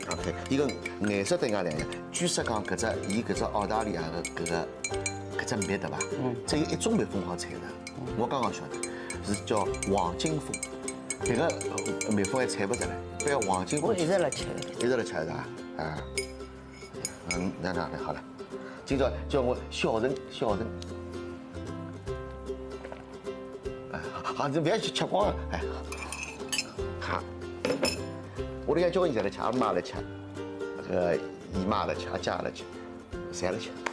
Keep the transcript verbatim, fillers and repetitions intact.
OK，伊个颜色等下两样。据说讲搿只伊搿只澳大利亚的搿个搿只蜜对伐？嗯。只有一种蜜蜂好采的，我刚刚晓得，是叫黄金蜂。别个蜜蜂还采不着嘞，非要黄金蜂。 我一直辣吃， 一直辣吃是吧？啊。嗯，那那那好了，今朝叫我小陈，小陈。哎，好，你不要去吃光了，哎。好。我这个交关人在那吃，阿妈来吃，那个姨妈来吃，阿姐来吃，侪来吃。